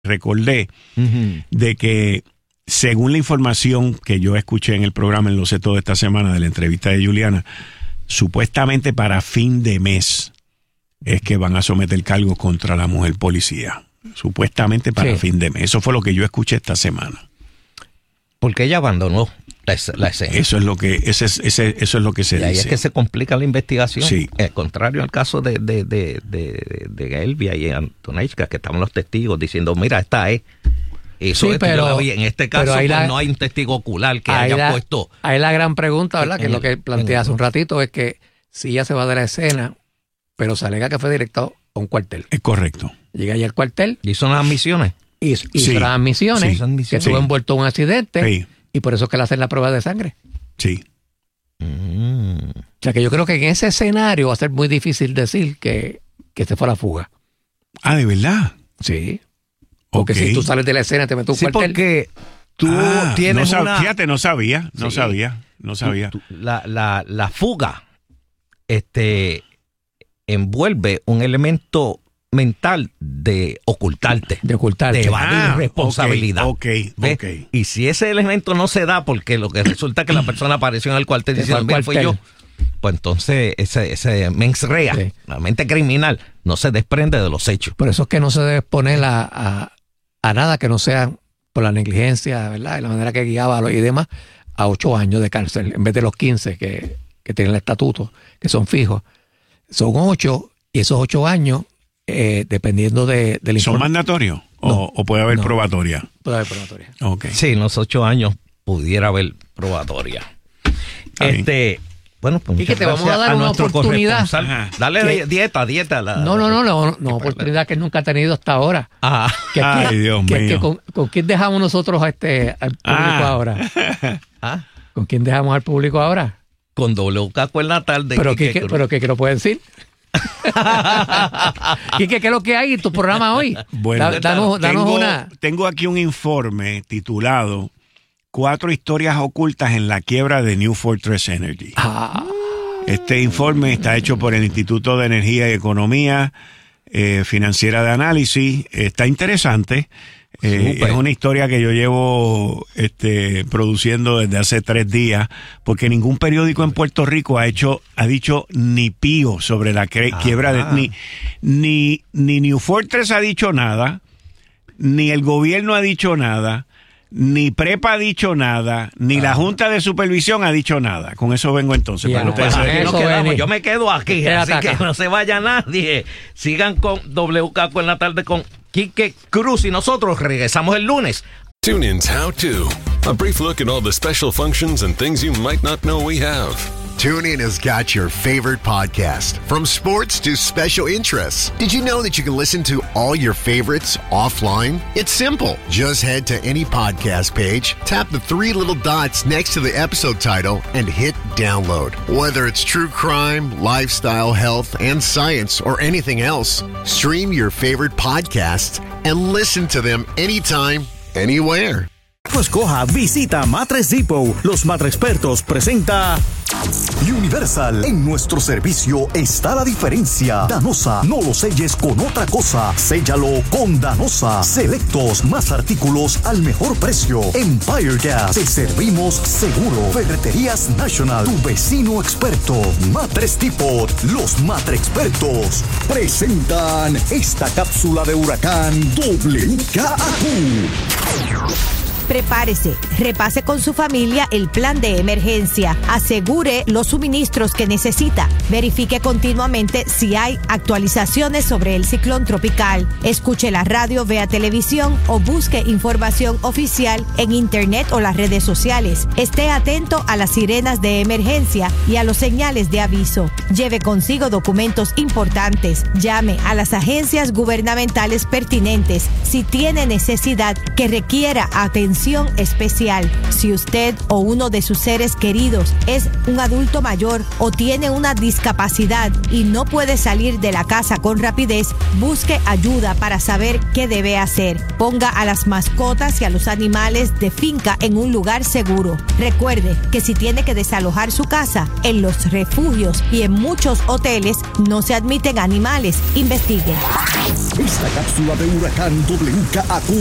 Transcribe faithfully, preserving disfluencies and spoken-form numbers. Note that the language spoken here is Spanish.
recordé uh-huh. de que según la información que yo escuché en el programa en Lo Sé Todo esta semana de la entrevista de Juliana, supuestamente para fin de mes es que van a someter cargos contra la mujer policía. Supuestamente para sí. fin de mes. Eso fue lo que yo escuché esta semana. Porque ella abandonó la, la escena. Eso es lo que, ese, ese, eso es lo que se y dice. Ahí es que se complica la investigación. Sí. Al contrario al caso de, de, de, de, de Elvia y Antonechka, que estaban los testigos diciendo, mira, esta es. Eso sí, es, pero, vi. En este caso pues, la, no hay un testigo ocular que haya la, puesto. Ahí la gran pregunta, ¿verdad? Que en es lo que planteé hace un ratito, es que si ella se va de la escena, pero se alega que fue directo a un cuartel. Es correcto. Llega allá al cuartel. ¿Y son las admisiones? Y, y sí. son las admisiones, sí. que estuvo sí. envuelto en un accidente, sí. y por eso es que le hacen la prueba de sangre. Sí. Mm. O sea que yo creo que en ese escenario va a ser muy difícil decir que, que se fue a la fuga. Ah, ¿de verdad? Sí. Porque okay. si tú sales de la escena te metes un sí, cuartel. Porque tú ah, tienes no sab- una... Fíjate, no sabía, no sí. sabía, no sabía. Tú, tú, la, la, la fuga este, envuelve un elemento mental de ocultarte. De ocultarte. De evadir ah, responsabilidad. Ok, ok, ok. Y si ese elemento no se da porque lo que resulta que la persona apareció en el cuartel diciendo, mira, fui yo, pues entonces ese, ese mens rea, sí. la mente criminal, no se desprende de los hechos. Por eso es que no se debe exponer a, a, a nada que no sea por la negligencia, ¿verdad? Y la manera que guiaba y demás, a ocho años de cárcel, en vez de los quince que, que tienen el estatuto, que son fijos. Son ocho, y esos ocho años, eh, dependiendo de, del informe. ¿Son mandatorios? No, ¿O, ¿O puede haber no, probatoria? Puede haber probatoria. Okay. Sí, en los ocho años pudiera haber probatoria. Okay. Este... Bueno, pues y que te vamos a dar a una oportunidad. Dale ¿Qué? dieta, dieta. La, no, no, no, no, no oportunidad que nunca ha tenido hasta ahora. Ah. Que, Ay, que, Dios que, mío. Que con, ¿Con quién dejamos nosotros a este, al público ah. ahora? ¿Ah? ¿Con quién dejamos al público ahora? Con doble caco en la tarde. ¿Pero qué, qué, pero qué, qué lo puede decir? Quique, ¿qué es lo que hay en tu programa hoy? Bueno, da, danos, danos tengo, una... tengo aquí un informe titulado Cuatro historias ocultas en la quiebra de New Fortress Energy. Ah. Este informe está hecho por el Instituto de Energía y Economía eh, Financiera de Análisis. Está interesante. Eh, es una historia que yo llevo este, produciendo desde hace tres días, porque ningún periódico en Puerto Rico ha hecho, ha dicho ni pío sobre la cre- quiebra de ni, ni, ni New Fortress ha dicho nada, ni el gobierno ha dicho nada, ni Prepa ha dicho nada, ni ah. la Junta de Supervisión ha dicho nada. Con eso vengo entonces. Yeah, para ustedes pues aquí nos quedamos. Yo me quedo aquí, así acá. que no se vaya nadie. Sigan con W K en la tarde con Quique Cruz y nosotros regresamos el lunes. TuneIn's How To. A brief look at all the special functions and things you might not know we have. TuneIn has got your favorite podcast, from sports to special interests. Did you know that you can listen to all your favorites offline? It's simple. Just head to any podcast page, tap the three little dots next to the episode title, and hit download. Whether it's true crime, lifestyle, health, and science, or anything else, stream your favorite podcasts and listen to them anytime, anywhere. Escoja, visita Matres Depot. Los Matrexpertos presenta Universal. En nuestro servicio está la diferencia. Danosa, no lo selles con otra cosa. Séllalo con Danosa. Selectos, más artículos al mejor precio. Empire Gas, te servimos seguro. Ferreterías National, tu vecino experto. Matres Depot, los Matrexpertos presentan esta cápsula de huracán W K A Q. Prepárese, repase con su familia el plan de emergencia, asegure los suministros que necesita, verifique continuamente si hay actualizaciones sobre el ciclón tropical, escuche la radio, vea televisión o busque información oficial en internet o las redes sociales. Esté atento a las sirenas de emergencia y a los señales de aviso. Lleve consigo documentos importantes, llame a las agencias gubernamentales pertinentes si tiene necesidad que requiera atención atención especial. Si usted o uno de sus seres queridos es un adulto mayor o tiene una discapacidad y no puede salir de la casa con rapidez, busque ayuda para saber qué debe hacer. Ponga a las mascotas y a los animales de finca en un lugar seguro. Recuerde que si tiene que desalojar su casa, en los refugios y en muchos hoteles no se admiten animales. Investigue. Esta cápsula de Huracán W K A Q